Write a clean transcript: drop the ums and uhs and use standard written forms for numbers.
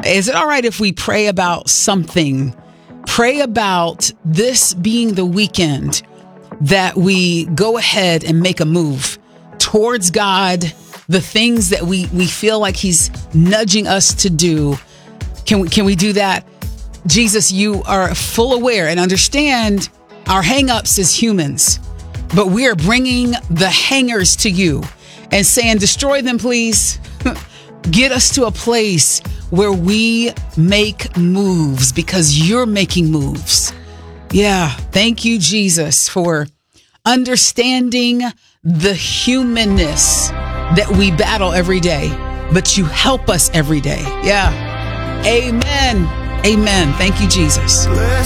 Is it all right if we pray about something? Pray about this being the weekend that we go ahead and make a move towards God, the things that we feel like he's nudging us to do. Can we do that? Jesus, you are full aware and understand our hangups as humans, but we are bringing the hangers to you and saying, destroy them, please. Get us to a place where we make moves because you're making moves. Yeah. Thank you, Jesus, for understanding the humanness that we battle every day, but you help us every day. Yeah. Amen. Amen. Thank you, Jesus.